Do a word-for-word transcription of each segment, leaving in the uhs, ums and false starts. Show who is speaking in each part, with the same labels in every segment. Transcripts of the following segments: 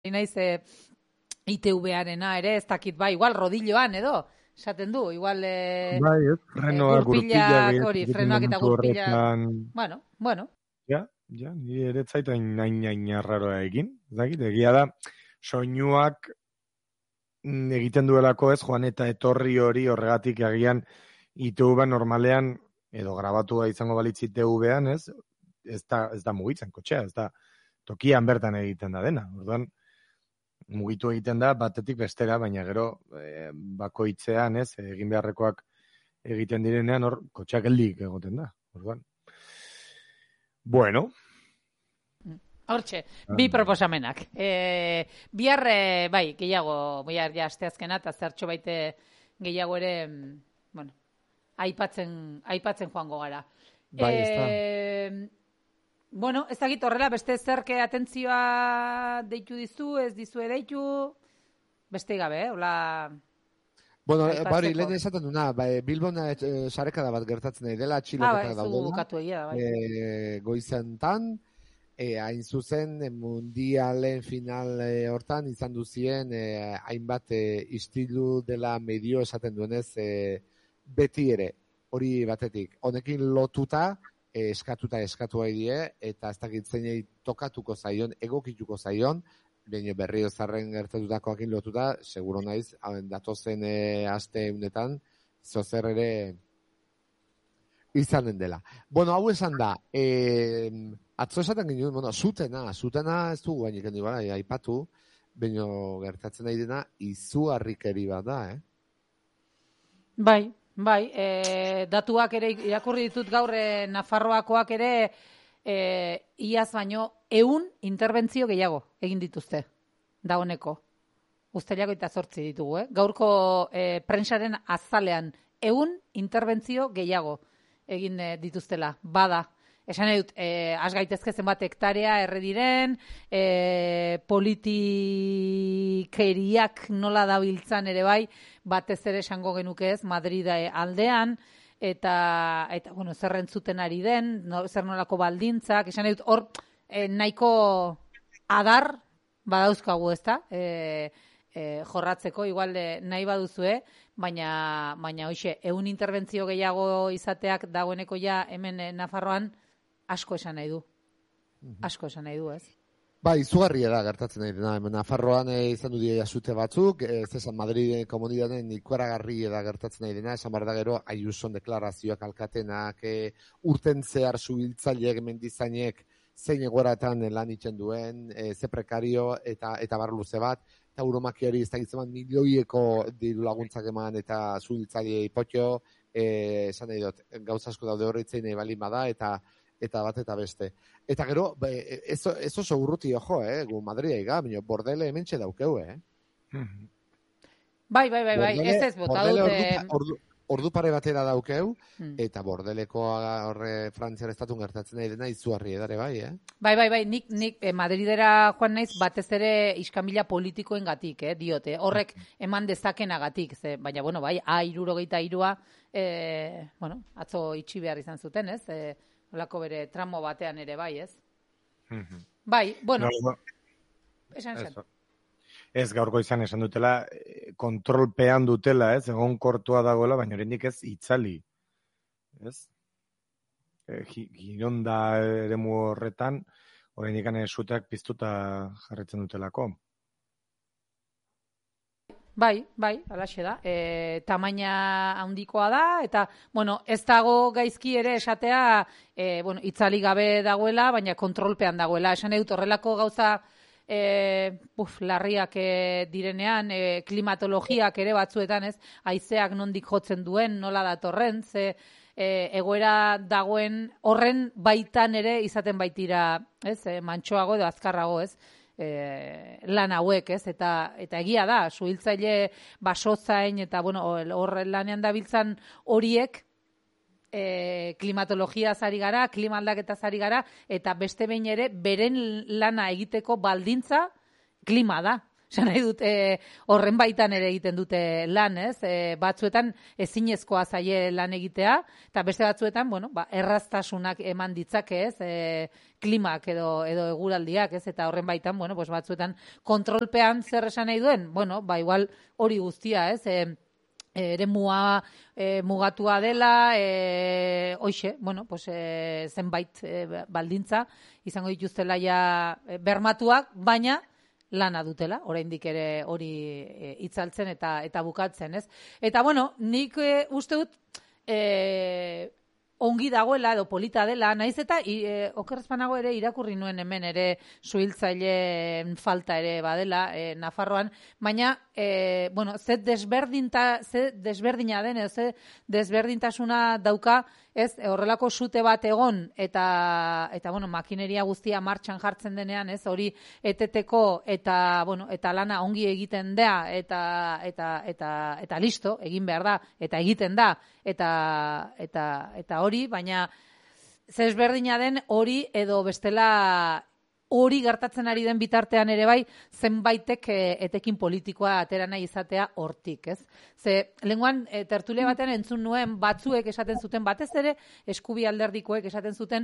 Speaker 1: naiz e, I T V-arena ere, ez dakit, bai, igual rodilloan edo, esaten du, igual e,
Speaker 2: bai, ez, frenoak,
Speaker 1: gurpilak, hori,
Speaker 2: gurpilak,
Speaker 1: frenoak eta gurpilak,
Speaker 2: horretan...
Speaker 1: bueno, bueno.
Speaker 2: Ja, ja, ni ere zaitu nain nain arraroa egin, ez dakit, egia da, soinuak egiten duelako ez, joan eta etorri hori horregatik agian I T V normalean, edo grabatua izango balitz I T V-an, ez, ez da, ez da mugitzen kotxea, ez da tokian bertan egiten da dena. Orduan, mugitu egiten da batetik bestera, baina gero e, bakoitzean, ez, egin beharrekoak egiten direnean, hor kotxeak geldik egoten da. Orduan. Bueno.
Speaker 1: Hortxe, bi proposamenak. E, bihar, e, bai, gehiago, bihar ja asteazkena, eta zertxo baite gehiago ere, bueno, aipatzen, aipatzen joango gara.
Speaker 3: Bai, ez da.
Speaker 1: E, bueno, ez dakit horrela, beste zerke atentzioa deitu dizu, ez dizue deitu, beste gabe, eh? Ola...
Speaker 3: Bueno, bari, lehen esaten duna, bai, Bilbon e, sarekada bat gertatzen nahi dela, atxiloketak
Speaker 1: ah,
Speaker 3: daudela.
Speaker 1: Egia, bai.
Speaker 3: E, goizantan, e, hain zuzen, e, mundialen final e, hortan, izan duzien, e, hainbat e, istilu dela medio esaten duenez, e, beti ere, hori batetik. Honekin lotuta, e, eskatuta eskatu die, eta ez dakit zeinei tokatuko zaion, egokituko zaion, baina berri zarren gertatutakoakin lotuta, seguro naiz, datozen e, aste eunetan, zozer ere izanen dela. Bueno, hau esan da, e, atzo esaten ginen, bueno, zutena, zutena ez dugu gainik handi bara, aipatu, baina gertatzen nahi dena, izugarrikeri bat da, eh?
Speaker 1: Bai, bai, e, datuak ere irakurri ditut gaur e, Nafarroakoak ere e, iaz baino ehun interbentzio gehiago egin dituzte, dagoneko. Uztailako eta zortzi ditugu, eh? Gaurko e, prensaren azalean ehun interbentzio gehiago egin e, dituztela, bada. Esan edut, e, az gaitezke zenbat hektarea erre diren, e, politikeriak nola dabiltzan ere bai, batez ere esango genuke ez, Madrid aldean, eta, eta bueno, zer entzuten ari den, no, zer nolako baldintzak, esan edut, hor, e, nahiko adar badauzkagu, ezta? E, e, jorratzeko, igual e, nahi baduzue, baina, baina hoxe, ehun interbentzio gehiago izateak dagoeneko ja hemen e, Nafarroan, asko esan nahi du. Asko esan nahi du, ez?
Speaker 3: Ba, izugarria da gertatzen nahi dena. Nafarroan e, izan du dira jasute batzuk, ez esan Madrid komunidaden ikuaragarri da gertatzen nahi dena, esan behar da gero, Ayuson deklarazioak alkatenak, e, urten zehar zubiltzaileek, mendizainek, zein egoratan lan itzen duen, e, ze prekario eta eta bar luze bat, eta uromakiari ez da gizteman milioieko diru laguntzak eman eta zubiltzaile ipotio, e, esan nahi dut, gauza asko daude horretzen nahi balin bada, eta eta bat eta beste. Eta gero, ez, ez oso urruti, ojo, eh? Gu Madrid aiga, baina bordele hemen txe daukeu, eh?
Speaker 1: Bai, bai, bai, bai, ez ez bota dute...
Speaker 3: Ordu, ordu, ordu pare batera daukeu, hmm. eta bordeleko horre Frantziar estatun gertatzen nahi dena izugarri edare bai, eh?
Speaker 1: Bai, bai, bai, nik, nik eh, Madridera joan naiz batez ere iskanbila politikoen gatik, eh, diote. Horrek eman dezakenagatik, ze, baina, bueno, bai, a irurogeita irua, eh, bueno, atzo itxi behar izan zuten, ez? Eh, Olako bere tramo batean ere bai, ez? Mm-hmm. Bai, bueno. No, no. Esan esan.
Speaker 2: Ez gaurko izan esan dutela, kontrolpean dutela, ez? Egon kortua dagoela, baina oraindik ez itzali. Ez? E, Gironda eremu horretan, oraindik ane suteak piztuta jarretzen dutelako.
Speaker 1: Bai, bai, alaxe da. E, tamaina handikoa da, eta, bueno, ez dago gaizki ere esatea, e, bueno, itzali gabe dagoela, baina kontrolpean dagoela. Esan edut horrelako gauza e, uf, larriak e, direnean, e, klimatologiak ere batzuetan, ez, haizeak nondik jotzen duen, nola datorren, ze e, egoera dagoen horren baitan ere izaten baitira, ez, e, mantsoago edo azkarrago, ez, E, lan hauek, ez, eta eta egia da, suhiltzaile basozain eta bueno, hor lanean dabiltzan horiek e, klimatologia zari gara, klima aldaketa zari gara, eta beste behin ere beren lana egiteko baldintza klima da. Esan nahi dut, e, horren baitan ere egiten dute lan, ez? E, batzuetan ezinezkoa zaie lan egitea, eta beste batzuetan, bueno, ba, erraztasunak eman ditzake, ez? E, klimak edo, edo eguraldiak, ez? Eta horren baitan, bueno, pues batzuetan kontrolpean zer esan nahi duen, bueno, ba, igual hori guztia, ez? E, ere mua e, mugatua dela, e, hoxe, bueno, pues, e, zenbait e, baldintza, izango dituztela ja e, bermatuak, baina lana dutela, oraindik ere hori e, itzaltzen eta eta bukatzen, ez? Eta bueno, nik e, uste dut e, ongi dagoela edo polita dela, naiz eta e, okerrezpanago ere irakurri nuen hemen ere suhiltzaileen falta ere badela e, Nafarroan, baina e, bueno, ze desberdinta, ze desberdina den edo ze desberdintasuna dauka, ez, horrelako sute bat egon eta eta bueno, makineria guztia martxan jartzen denean, ez, hori eteteko eta bueno, eta lana ongi egiten da eta eta eta eta listo, egin behar da eta egiten da eta eta eta hori, baina ze desberdina den hori edo bestela hori gertatzen ari den bitartean ere bai, zenbaitek e, etekin politikoa atera nahi izatea hortik, ez? Ze, lenguan, e, tertulia batean entzun nuen batzuek esaten zuten, batez ere, eskubi alderdikoek esaten zuten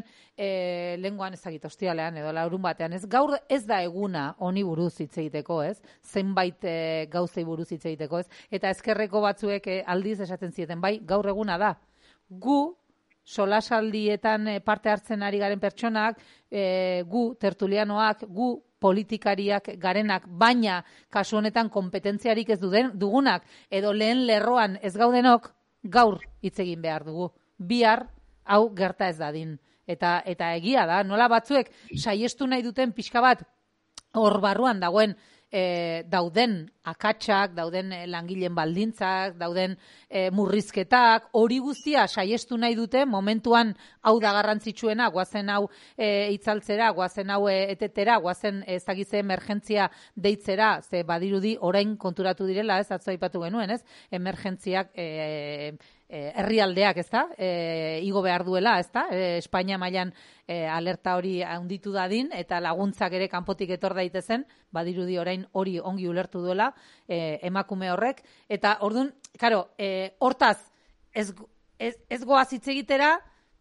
Speaker 1: e, lenguan ezagit ostialean edo laurun batean, ez? Gaur ez da eguna honi buruz hitz egiteko, ez? Zenbait e, gauzei buruz hitz egiteko, ez? Eta ezkerreko batzuek e, aldiz esaten zieten, bai, gaur eguna da. Gu, solasaldietan parte hartzen ari garen pertsonak, e, gu tertulianoak, gu politikariak garenak, baina kasu honetan kompetentziarik ez duden, dugunak, edo lehen lerroan ez gaudenok, gaur hitz egin behar dugu. Bihar hau gerta ez dadin. Eta, eta egia da, nola batzuek saiestu nahi duten pixka bat hor barruan dagoen E, dauden akatsak, dauden e, langileen baldintzak, dauden e, murrizketak, hori guztia saiestu nahi dute, momentuan hau da garrantzitsuena, guazen hau e, itzaltzera, guazen hau e, etetera, guazen ezagize emergentzia deitzera, ze badirudi orain konturatu direla, ez atzo aipatu genuen, ez? Emergentziak e, E, herrialdeak, ezta? E, igo behar duela, ezta? E, Espainia mailan e, alerta hori handitu dadin eta laguntzak ere kanpotik etor daitezen, badirudi orain hori ongi ulertu duela e, emakume horrek eta ordun, claro, e, hortaz ez ez, ez goaz hitz egitera,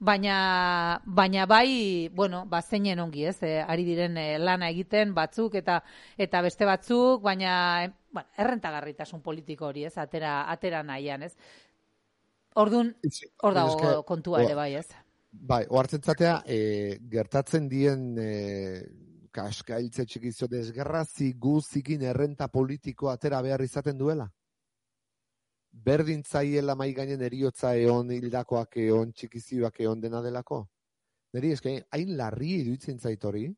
Speaker 1: baina baina bai, bueno, ba zeinen ongi, ez? E, ari diren e, lana egiten batzuk eta eta beste batzuk, baina e, bueno, errentagarritasun politiko hori, ez? Atera atera nahian, ez? Ordun, hor dago kontua ere bai, ez?
Speaker 3: Bai, ohartzentzatea, e, gertatzen dien e, kaskailtze txikizio desgarrazi guzikin errenta politiko atera behar izaten duela? Berdin zaiela mai gainen eriotza eon, hildakoak eon, txikizioak eon dena delako? Neri, eske, hain larri iruditzen zait hori?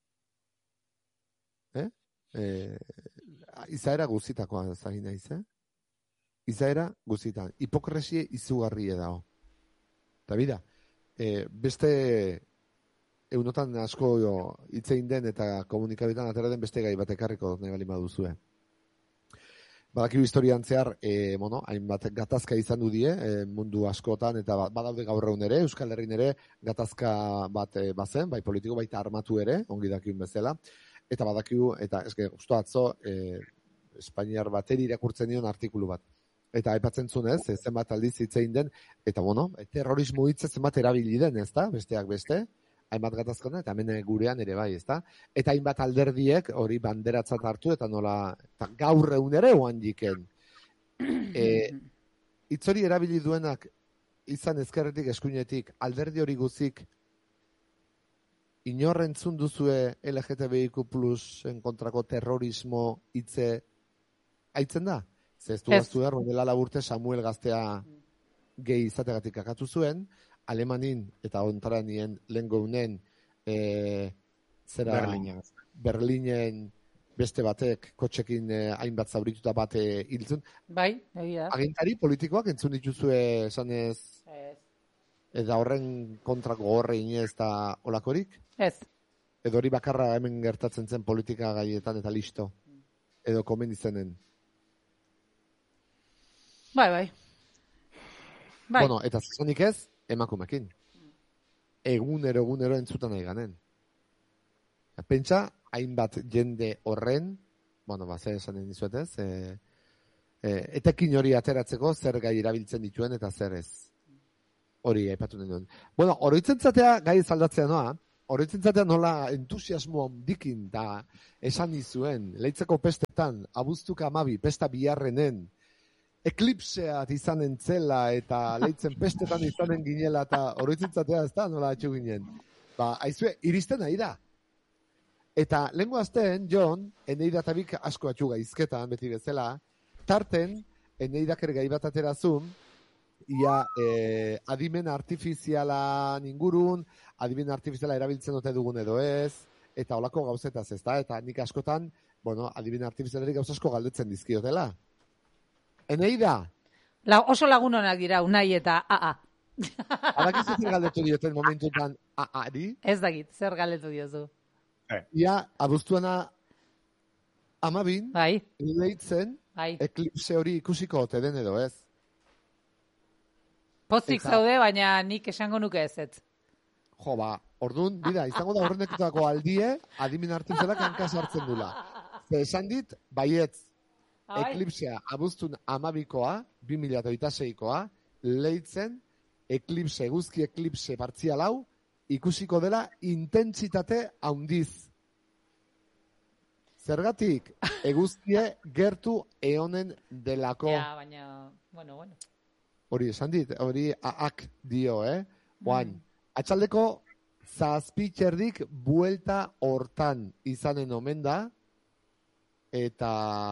Speaker 3: Eh? E, izaera guzitakoa zain naiz, eh? Izaera guzitan. Hipokresie izugarrie dago. Eta bida, e, beste eunotan asko hitzein den eta komunikabitan atera den beste gai bat ekarriko nahi bali baduzue. Badakigu historian zehar, e, bueno, hainbat gatazka izan du die, e, mundu askotan, eta badaude gaur egun ere, Euskal Herrin ere, gatazka bat e, bazen, bai politiko baita armatu ere, ongi dakien bezala, eta badakigu, eta eske, justu atzo, e, Espainiar bateri irakurtzen dion artikulu bat. Eta aipatzen zunez, zenbat aldiz hitzein den, eta bueno, terrorismo hitza zenbat erabili den, ezta? Besteak beste, hainbat gatazkona, eta hemen gurean ere bai, ezta? Eta hainbat alderdiek hori banderatzat hartu, eta nola, eta gaur egun ere oan jiken. E, hitz hori erabili duenak, izan ezkerretik, eskuinetik, alderdi hori guzik, inorrentzun duzue L G T B I Q plus en kontrako terrorismo hitze aitzen da? Zeztu gaztu behar, dela laburte Samuel Gaztea gehi izategatik akatu zuen, Alemanin eta ontaranien lehen gaunen e, zera
Speaker 2: Berlinen.
Speaker 3: Berlinen beste batek kotxekin e, hainbat zaurituta bate hiltzen.
Speaker 1: Bai, egia.
Speaker 3: Agintari politikoak entzun dituzue esanez
Speaker 1: Ez.
Speaker 3: eta horren kontrako horre inez eta olakorik?
Speaker 1: Ez.
Speaker 3: Edo hori bakarra hemen gertatzen zen politika gaietan eta listo. Edo komen izenen.
Speaker 1: Bai, bai. Bai.
Speaker 3: Bueno, eta zezanik ez, emakumekin. Egunero, egunero entzutan nahi ganen. Pentsa, hainbat jende horren bueno, ba, zer esan dizuet ez, e, e, etekin hori ateratzeko zer gai erabiltzen dituen eta zer ez. Hori aipatu nahi duen. Bueno, oroitzen zatea gai zaldatzea noa, oroitzen zatea nola entusiasmo handikin da esan izuen, leitzeko pestetan, abuztuka amabi, pesta biharrenen, eklipseat izanen zela eta leitzen pestetan izanen ginela eta oroitzen zatea ez da nola atxu ginen. Ba, aizue, iristen nahi da. Eta lengo azten, Jon, eneida tabik asko atxu gaizketan, beti bezala, tarten, eneidak ere gai bat aterazun, ia eh, adimen artifizialan ingurun, adimen artifiziala erabiltzen dute dugun edo ez, eta olako gauzetaz ez da, eta nik askotan, bueno, adimen artifizialeri gauzasko galdetzen dizkiotela. Eneida?
Speaker 1: La, oso lagun honak dira, unai eta a-a.
Speaker 3: Adakizu zer galdetu dioten momentutan a-ari?
Speaker 1: Ez dakit, zer galdetu diozu.
Speaker 3: Ia, abuztuana amabin,
Speaker 1: Bai,
Speaker 3: leitzen,
Speaker 1: bai.
Speaker 3: eklipse hori ikusiko ote den edo ez.
Speaker 1: Pozik
Speaker 3: Eta-
Speaker 1: zaude, baina nik esango nuke ez ez.
Speaker 3: Jo, ba, orduan, bida, izango da horrenekutako aldie, adimen artifizialak hanka sartzen dula. Ze esan dit, baietz,
Speaker 1: Bai.
Speaker 3: eklipsea abuztun amabikoa, bi mila hogeita seikoa, leitzen, eklipse, guzki eklipse partzial hau, ikusiko dela intentsitate handiz. Zergatik, eguzkie gertu eonen delako.
Speaker 1: Ja, baina, bueno, bueno.
Speaker 3: Hori esan dit, hori aak dio, eh? Oan, atxaldeko zazpitxerdik buelta hortan izanen omen da, eta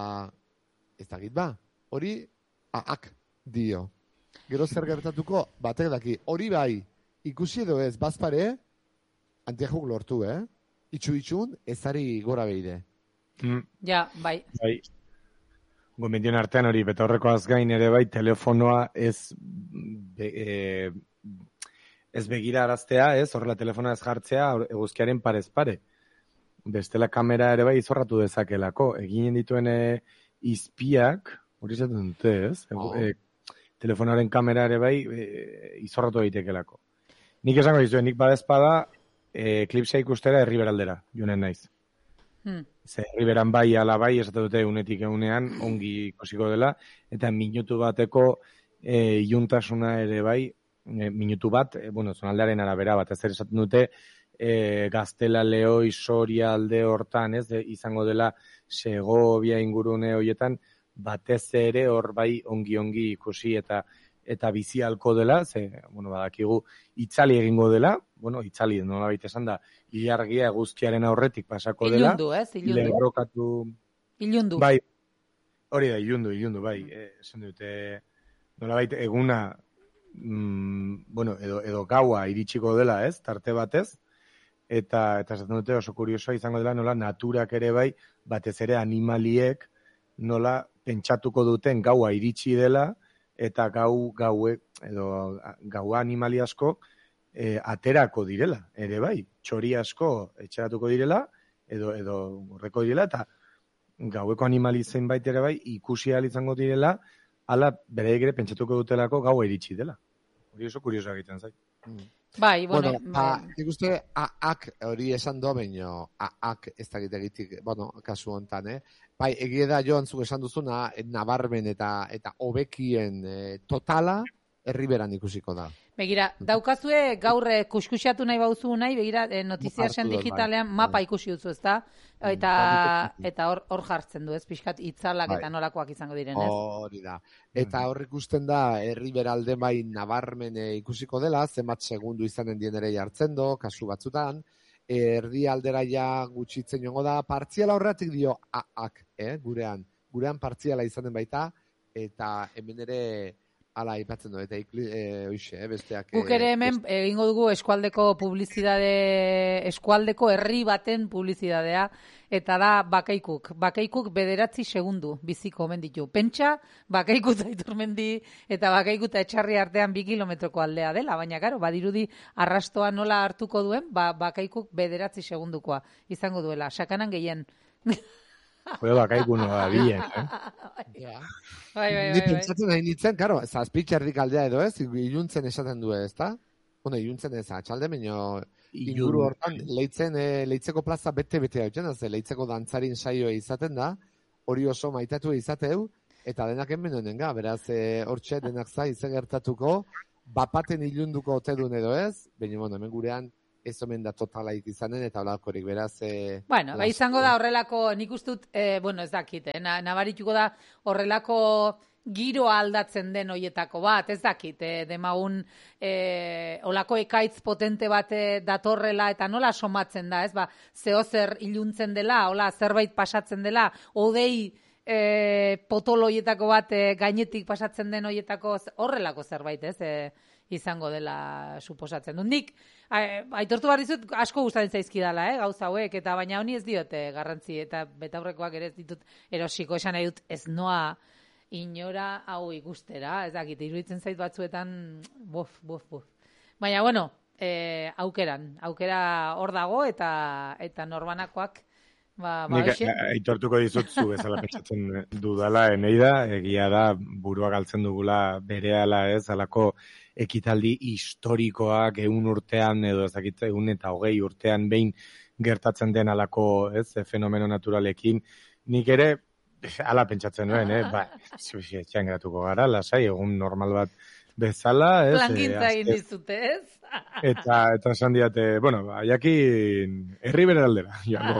Speaker 3: ez dakit ba, hori aak dio. Gero zer gertatuko, batek daki, hori bai, ikusi edo ez, bazpare, antiajuk lortu, eh? Itxu-itxun, ezari gora behide.
Speaker 2: Mm,
Speaker 1: Ja, bai.
Speaker 2: bai. Gomendien artean hori, betaurrekoaz gain ere bai, telefonoa ez be, e, ez begira araztea, ez, horrela telefonoa ez jartzea, eguzkiaren parez pare. Bestela kamera ere bai izorratu dezakelako. Eginen dituen e, izpiak, hori zaten dute, ez? Egu-
Speaker 3: Oh.
Speaker 2: e, telefonoaren kamera ere bai e, izorratu daitekelako. Nik esango dizuen, nik badezpada e, eklipsea ikustera herriberaldera, joanen naiz.
Speaker 1: Hmm.
Speaker 2: Ze herriberan bai ala bai esate dute unetik egunean ongi ikusiko dela, eta minutu bateko e, iluntasuna ere bai, e, minutu bat, e, bueno, zonaldearen arabera bat, ez ere esaten dute, e, Gaztela, Leoi, Soria alde hortan, ez, e, izango dela Segovia ingurune horietan, batez ere hor bai ongi-ongi ikusi eta eta bizi halko dela, ze, bueno, badakigu itzali egingo dela, bueno, itzali nolabait esan da, ilargia eguzkiaren aurretik pasako dela,
Speaker 1: Ilundu, ez? Ilundu.
Speaker 2: lerrokatu,
Speaker 1: Ilundu.
Speaker 2: bai, hori da, ilundu, ilundu, bai, eh, esan dute, nolabait eguna, mm, bueno, edo, edo gaua iritsiko dela, ez, tarte batez, eta eta esaten dute oso kuriosoa izango dela nola naturak ere bai, batez ere animaliek nola pentsatuko duten gaua iritsi dela, eta gau gaue edo gaua animali asko e, aterako direla, ere bai, txori asko etxeratuko direla, edo edo horreko direla, eta gaueko animali zenbait ere bai, ikusi ahal izango direla, ala beraiek ere pentsatuko dutelako gaua iritsi dela. Hori oso kuriosoa egiten zait.
Speaker 1: Bai, bueno,
Speaker 3: Bueno,
Speaker 1: bai.
Speaker 3: ba, nik uste aak hori esan do, baino aak ez dakit egitik, bueno, kasu hontan, eh? Bai, egie da Joan zuk esan duzuna, eh, nabarmen eta eta hobekien eh, totala herriberan ikusiko da.
Speaker 1: Begira, daukazue gaur eh, kuskusiatu nahi bauzu nahi, begira, eh, notiziasen
Speaker 3: Hartu dut,
Speaker 1: digitalean
Speaker 3: bai.
Speaker 1: mapa
Speaker 3: Bai.
Speaker 1: ikusi duzu, ezta? Eta
Speaker 3: bai.
Speaker 1: eta hor hor jartzen du, ez? Pixkat itzalak
Speaker 3: Bai.
Speaker 1: eta nolakoak izango diren, ez?
Speaker 3: Hori da. Eta hor ikusten da, herriberalde bai nabarmen eh, ikusiko dela, zenbat segundu izanen dien ere jartzen do, kasu batzutan, erdi aldera ja gutxitzen joango da, partziala horretik dio aak, eh, gurean. Gurean partziala izanen baita, eta hemen ere ala aipatzen du, eta ikli, e, oixe, eh, besteak...
Speaker 1: Guk
Speaker 3: eh,
Speaker 1: ere hemen egingo dugu eskualdeko publizidade, eskualdeko herri baten publizidadea, eta da Bakaikuk. Bakaikuk bederatzi segundu biziko omen ditu. Pentsa, Bakaikut Aiturmendi eta Bakaikut eta Etxarri artean bi kilometroko aldea dela, baina karo, badirudi arrastoa nola hartuko duen, ba, Bakaikuk bederatzi segundukoa izango duela. Sakanan gehien.
Speaker 2: Joder, bakaiku nola bilen, eh?
Speaker 3: Ja.
Speaker 1: Bai, bai,
Speaker 3: Ni
Speaker 1: bai, bai.
Speaker 3: pentsatzen nahi nintzen, karo, zazpitxerdik aldea edo ez, iluntzen esaten du ez, da? Bueno, iluntzen ez, atxalde, baino inguru hortan, leitzen, e, leitzeko plaza bete-bete hau jena, ze leitzeko dantzarin saioa izaten da, hori oso maitatu izateu, eta denak hemen honenga, beraz, e, hortxe denak zai ze gertatuko, bapaten ilunduko ote duen edo ez, baina, bueno, hemen gurean, ez omen da totalaik izanen, eta olakorik, beraz... E,
Speaker 1: bueno, ba, izango da horrelako, nik ustut, e, bueno, ez dakit, eh, nabarituko da horrelako giroa aldatzen den hoietako bat, ez dakit, eh, demagun eh, olako ekaitz potente bat datorrela, eta nola somatzen da, ez, ba, zehozer iluntzen dela, hola, zerbait pasatzen dela, odei eh, potolo hoietako bat eh, gainetik pasatzen den hoietako horrelako zerbait, ez, eh, izango dela suposatzen dut. Nik, aitortu behar dizut, asko gustatzen zaizkidala, eh, gauza hauek, eta baina honi ez diote garrantzi, eta betaurrekoak ere ez ditut erosiko, esan nahi dut, ez noa inora hau ikustera, ez dakit, iruditzen zait batzuetan, bof, bof, bof. Baina, bueno, eh, aukeran, aukera hor dago, eta eta norbanakoak, ba, ba,
Speaker 2: Nik aitortuko dizut zu bezala pentsatzen dudala, eneida, egia da, burua galtzen dugula berehala ez, alako ekitaldi historikoak egun urtean, edo ez dakit, egun eta hogei urtean behin gertatzen den alako, ez, fenomeno naturalekin, nik ere, ala pentsatzen nuen, eh? Ba, etxean geratuko gara, lasai, egun normal bat bezala, ez?
Speaker 1: Plangintza egin dizute, ez?
Speaker 2: Eta, eta esan diate, bueno, ba, jakin, herri bere aldera, jango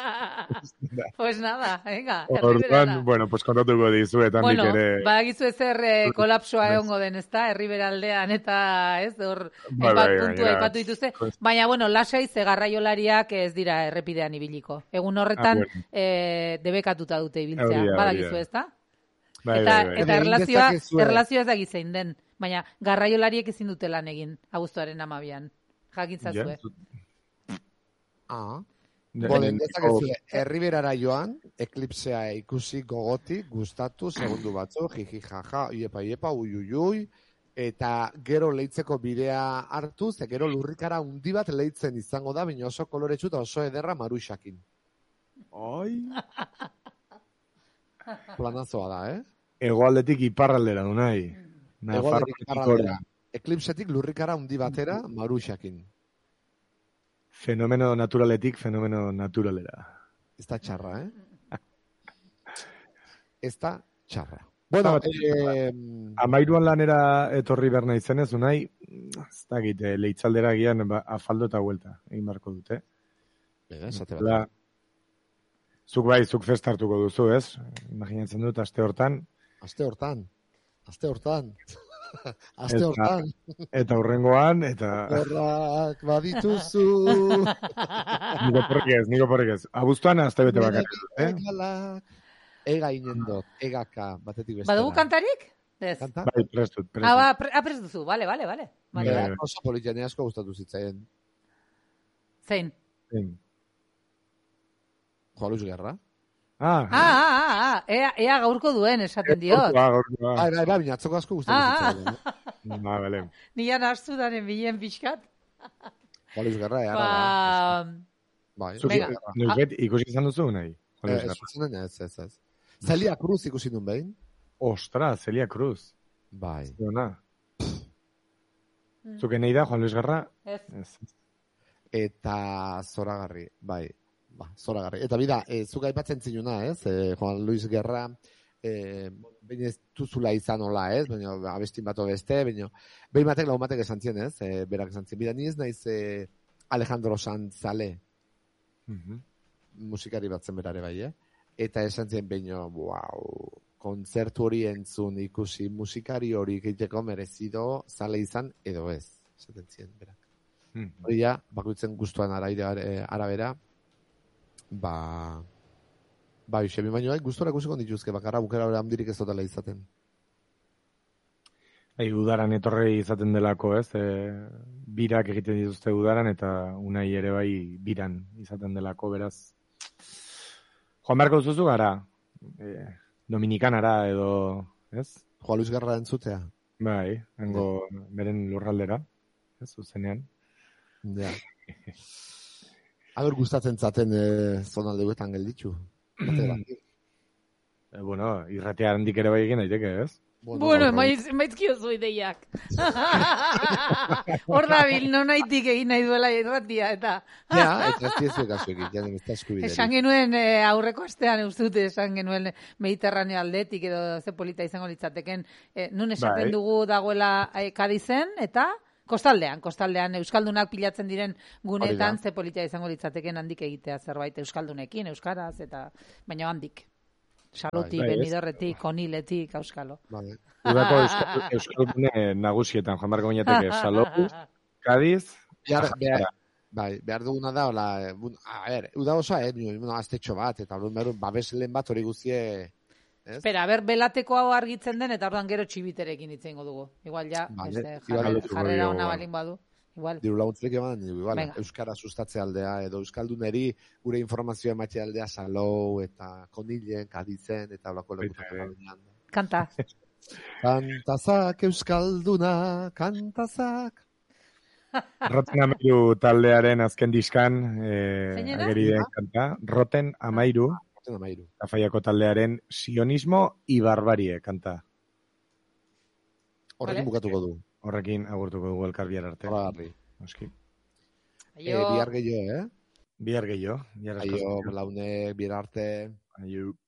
Speaker 2: gara.
Speaker 1: Pues nada, venga,
Speaker 2: herri berera. Bueno, pues kontatuko dizu, eta
Speaker 1: bueno,
Speaker 2: nik ere...
Speaker 1: badagizu ezer eh, kolapsoa egongo den, ezta? Herri bere aldean, eta, ez, hor, epat puntu aipatu dituzte. Baina, bueno, lasai, ze garraiolariak ez dira errepidean ibiliko. Egun horretan, ah, bueno. eh, debekatuta dute ibiltzea, badagizu, ezta?
Speaker 2: Bai,
Speaker 1: eta
Speaker 2: bai, bai.
Speaker 1: eta erlazioa, erlazioa ez da gizein den. Baina garraiolariek ezin dute lan egin, abuztuaren amabian. Jakintzazue.
Speaker 3: Yeah. Ah. Boden, dezakezue, herriberara joan, eklipsea ikusi gogoti, gustatu, segundu batzu, jiji jaja, iepa iepa, uiuiui, eta gero leitzeko bidea hartu, ze gero lurrikara undi bat leitzen izango da, baina oso koloretsu eta oso ederra Maruxakin.
Speaker 2: Oi!
Speaker 3: Planazoa da, eh?
Speaker 2: Hegoaldetik iparraldera du nahi.
Speaker 3: Hegoaldetik iparraldera. Eklipsetik lurrikara undi batera Maruxakin.
Speaker 2: Fenomeno naturaletik fenomeno naturalera.
Speaker 3: Ez da txarra, eh? Ez da txarra. Bueno, eh,
Speaker 2: amairuan lanera etorri behar nahi zenez, unai, ez da egite, leitzaldera gian ba, afaldo eta huelta, egin barko dute.
Speaker 3: Bega, esate bat.
Speaker 2: Zuk bai, zuk festa hartuko duzu, ez? Imaginatzen dut, aste hortan.
Speaker 3: Aste hortan. Aste hortan. Aste hortan.
Speaker 2: Eta hurrengoan, eta...
Speaker 3: Horrak badituzu.
Speaker 2: Niko porrik ez, niko porrik ez. Abuztuan, azte bete bakarrik.
Speaker 3: Eh? Ega inendot, egaka, batetik bestera.
Speaker 1: Badugu kantarik? Ez.
Speaker 3: Kanta?
Speaker 2: Bai, prestut, prestut.
Speaker 1: Ah, ba, pre, ah, prestuzu, bale, bale, bale. Vale,
Speaker 3: vale. Oso politiane asko gustatu zitzaien.
Speaker 1: Zein?
Speaker 2: Zein.
Speaker 3: Juan Luis Guerra.
Speaker 2: Ah,
Speaker 1: ah, ah, ah, ea, ea gaurko duen, esaten diot.
Speaker 2: Ah, gaurko, ah.
Speaker 3: Bai, bai, bai, atzoko asko gustatu
Speaker 1: ah,
Speaker 3: zitzaien.
Speaker 2: Ah, ba, bale.
Speaker 1: Nian hartu daren bilen pixkat.
Speaker 3: Juan Luis Guerra, ea,
Speaker 1: ba...
Speaker 3: bai.
Speaker 2: Zuki, nuket ikusi izan duzu nahi?
Speaker 3: Eh, ez, ez, ez. Celia Cruz ikusi nun behin.
Speaker 2: Ostra, Celia Cruz.
Speaker 3: Bai.
Speaker 2: Ziona. Zuke nahi da, Juan Luis Guerra?
Speaker 1: Ez.
Speaker 2: Ez.
Speaker 3: Eta zoragarri, bai. Ba, zoragarri. Eta bida, e, zuka aipatzen zinuna, ez? E, Juan Luis Guerra, e, behin ez duzula izan hola, ez? Baina abestin bato beste, baina behin batek lagun batek esan zien, ez? E, berak esan zien. Bida, niz naiz e, Alejandro Sanzale,
Speaker 2: uh-huh.
Speaker 3: musikari batzen berare bai, eh? Eta esan zien baino, wow, kontzertu hori entzun ikusi, musikari hori egiteko merezido zale izan edo ez, esaten zien berak.
Speaker 2: Uh-huh.
Speaker 3: Hori ja, bakoitzen gustuan araire arabera, ba, ba, xemi baino, gustora ikusiko dituzke, bakarra bukera hori handirik ez dutela izaten.
Speaker 2: Ai, udaran etorri izaten delako, ez? E, birak egiten dituzte udaran, eta unai ere bai biran izaten delako, beraz. Joan beharko duzu gara, e, Dominikanara edo, ez?
Speaker 3: Juan Luis Guerra entzutea.
Speaker 2: Bai, hango ja. Beren lurraldera, ez, zuzenean.
Speaker 3: Ja. Aber gustatzen zaten e, zonaldeuetan gelditzu.
Speaker 2: e, bueno, irratea handik ere bai egin daiteke, ez?
Speaker 1: Bueno, emaiz, emaizkiozu ideiak. Hor dabil, non haitik egin nahi duela irratia, eta...
Speaker 3: Ja, eta ez diezu kasu egin, janen ez da eskubideri.
Speaker 1: Esan genuen eh, aurreko astean eustute, esan genuen Mediterraneo aldetik edo ze polita izango litzateken, eh, nun esaten
Speaker 2: Bai.
Speaker 1: dugu dagoela eh, Kadizen, eta kostaldean, kostaldean euskaldunak pilatzen diren gunetan
Speaker 3: Hori da.
Speaker 1: ze polita izango litzateken handik egitea zerbait euskaldunekin, euskaraz, eta baina handik. Salutik,
Speaker 2: Bai, ez.
Speaker 1: Benidorretik, Koniletik, auskalo.
Speaker 3: Vale.
Speaker 2: Udako euskal, euskaldune nagusietan, joan barko ginateke, Salou, Cádiz,
Speaker 3: Behar, behar,
Speaker 2: Zahara.
Speaker 3: bai, behar duguna da, hola, eh, bun, a ber, uda osoa, eh, bueno, aztetxo bat, eta orduan behar, babeslen bat hori guztie, ez?
Speaker 1: Espera, ber, belateko hau argitzen den, eta orduan gero txibiterekin hitz egingo dugu. Igual ja,
Speaker 3: Vale,
Speaker 1: beste
Speaker 3: igual
Speaker 1: jarrera,
Speaker 2: galdetuko
Speaker 1: jarrera
Speaker 2: diogu,
Speaker 1: ona
Speaker 2: ba.
Speaker 1: balin badu. Igual.
Speaker 3: Diru laguntzelik eman, igual,
Speaker 1: Venga.
Speaker 3: euskara sustatze aldea, edo euskalduneri gure informazioa ematea aldea Salou, eta Konilen, Kadizen, eta holako
Speaker 2: Baita
Speaker 3: lekutako
Speaker 2: ere.
Speaker 3: gaudean.
Speaker 1: Kanta.
Speaker 3: Kantazak euskalduna, kantazak.
Speaker 2: Roten Amairu taldearen azken diskan eh,
Speaker 1: Zeinena?
Speaker 2: ageri den kanta, Roten Amairu,
Speaker 3: Roten Amairu.
Speaker 2: Tafaiako taldearen sionismo i barbarie kanta.
Speaker 3: Horrekin
Speaker 1: Vale.
Speaker 3: bukatuko du.
Speaker 2: Horrekin agurtuko dugu elkar bihar arte.
Speaker 3: Horagarri.
Speaker 2: Noski.
Speaker 3: Eh,
Speaker 1: Aio.
Speaker 3: bihar gehiago, eh?
Speaker 2: Bihar gehiago. Bihar asko.
Speaker 3: Aio, launek, bihar arte.
Speaker 2: Aio.